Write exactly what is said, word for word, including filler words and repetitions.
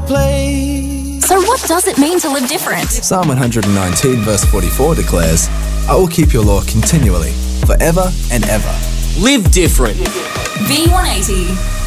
place. So what does it mean to live different? Psalm one hundred nineteen verse forty-four declares, I will keep your law continually, forever and ever. Live different. V one eighty.